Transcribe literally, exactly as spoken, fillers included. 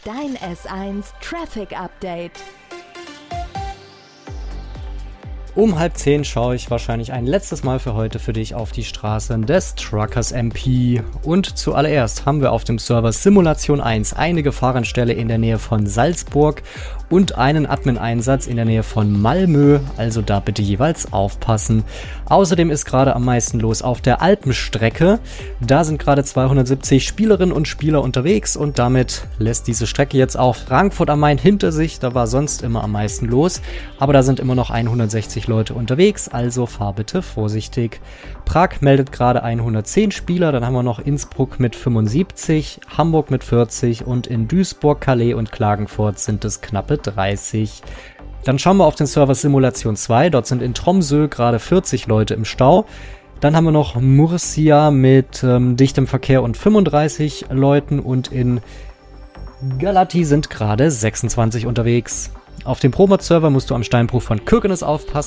Dein S eins Traffic Update. Um halb zehn schaue ich wahrscheinlich ein letztes Mal für heute für dich auf die Straßen des Truckers M P. Und zuallererst haben wir auf dem Server Simulation eins eine Gefahrenstelle in der Nähe von Salzburg und einen Admin-Einsatz in der Nähe von Malmö, also da bitte jeweils aufpassen. Außerdem ist gerade am meisten los auf der Alpenstrecke. Da sind gerade zweihundertsiebzig Spielerinnen und Spieler unterwegs und damit lässt diese Strecke jetzt auch Frankfurt am Main hinter sich. Da war sonst immer am meisten los, aber da sind immer noch hundertsechzig Leute unterwegs, also fahr bitte vorsichtig. Prag meldet gerade hundertzehn Spieler, dann haben wir noch Innsbruck mit fünfundsiebzig, Hamburg mit vierzig und in Duisburg, Calais und Klagenfurt sind es knappe dreißig. Dann schauen wir auf den Server Simulation zwei, dort sind in Tromsø gerade vierzig Leute im Stau. Dann haben wir noch Murcia mit ähm, dichtem Verkehr und fünfunddreißig Leuten und in Galati sind gerade sechsundzwanzig unterwegs. Auf dem Promod-Server musst du am Steinbruch von Kirkenes aufpassen.